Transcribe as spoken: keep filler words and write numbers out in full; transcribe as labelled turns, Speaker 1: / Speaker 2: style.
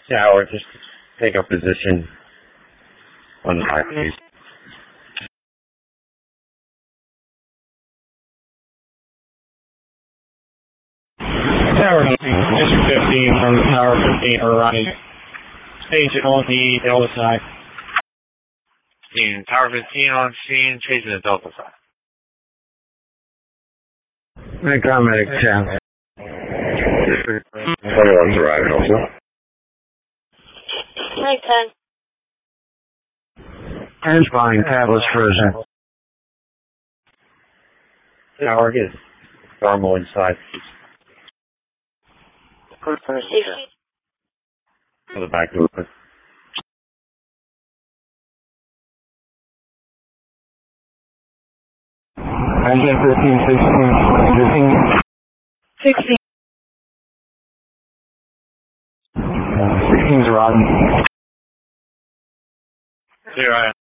Speaker 1: Tower, just take a position on the high base.
Speaker 2: Tower District fifteen from Tower fifteen arriving. Station on the Delta side.
Speaker 3: In Tower fifteen on scene, chasing the Delta side.
Speaker 1: Medic ten. twenty-one's arriving also.
Speaker 4: Medic ten.
Speaker 1: And flying Catalyst frozen. Tower is thermal inside.
Speaker 4: Safety.
Speaker 1: For the back door.
Speaker 2: Engine fifteen, sixteen, fifteen.
Speaker 4: sixteen.
Speaker 2: Uh, sixteen's arriving.
Speaker 3: Here I am.